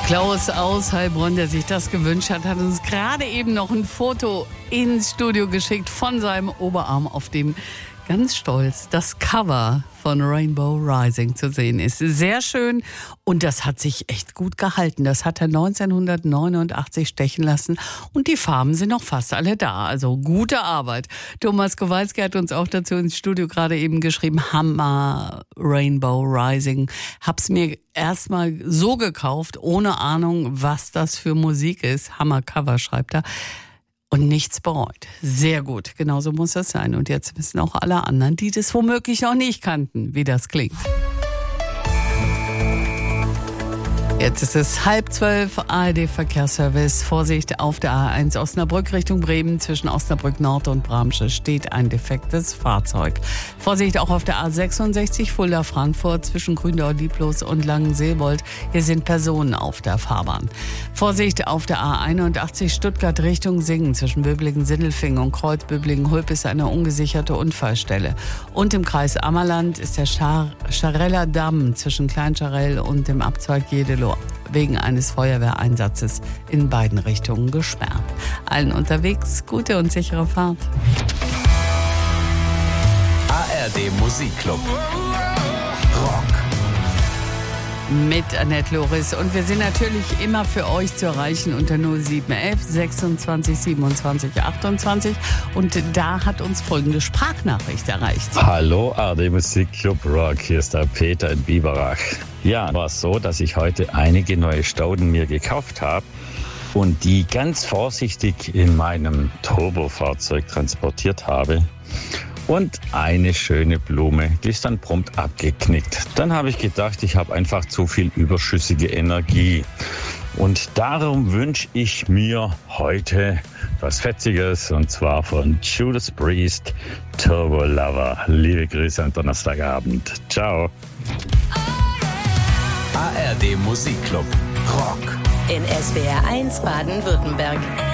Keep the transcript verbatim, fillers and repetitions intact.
Klaus aus Heilbronn, der sich das gewünscht hat, hat uns gerade eben noch ein Foto ins Studio geschickt von seinem Oberarm, auf dem ganz stolz das Cover von Rainbow Rising zu sehen ist. Sehr schön und das hat sich echt gut gehalten. Das hat er neunzehnhundertneunundachtzig stechen lassen und die Farben sind noch fast alle da. Also gute Arbeit. Thomas Kowalski hat uns auch dazu ins Studio gerade eben geschrieben, Hammer Rainbow Rising. Hab's mir erstmal so gekauft, ohne Ahnung, was das für Musik ist. Hammer Cover, schreibt er. Und nichts bereut. Sehr gut, genauso muss das sein. Und jetzt wissen auch alle anderen, die das womöglich noch nicht kannten, wie das klingt. Jetzt ist es halb zwölf, A R D-Verkehrsservice. Vorsicht auf der A eins Osnabrück Richtung Bremen. Zwischen Osnabrück Nord und Bramsche steht ein defektes Fahrzeug. Vorsicht auch auf der A sechsundsechzig Fulda-Frankfurt zwischen Gründau-Dieplos und Langenseebold. Hier sind Personen auf der Fahrbahn. Vorsicht auf der A einundachtzig Stuttgart Richtung Singen. Zwischen Böblingen-Sindelfingen und Kreuz-Böblingen-Hulp ist eine ungesicherte Unfallstelle. Und im Kreis Ammerland ist der Schar- Schareller Damm zwischen Kleinscharell und dem Abzweig Jedeloh wegen eines Feuerwehreinsatzes in beiden Richtungen gesperrt. Allen unterwegs gute und sichere Fahrt. A R D Musikclub Rock mit Annette Loris. Und wir sind natürlich immer für euch zu erreichen unter null sieben elf sechsundzwanzig siebenundzwanzig achtundzwanzig. Und da hat uns folgende Sprachnachricht erreicht. Hallo A R D Musikclub Rock, hier ist der Peter in Biberach. Ja, war es so, dass ich heute einige neue Stauden mir gekauft habe und die ganz vorsichtig in meinem Turbofahrzeug transportiert habe. Und eine schöne Blume, die ist dann prompt abgeknickt. Dann habe ich gedacht, ich habe einfach zu viel überschüssige Energie. Und darum wünsche ich mir heute was Fetziges, und zwar von Judas Priest, Turbo Lover. Liebe Grüße am Donnerstagabend. Ciao. A R D Musikclub Rock in S W R eins Baden-Württemberg.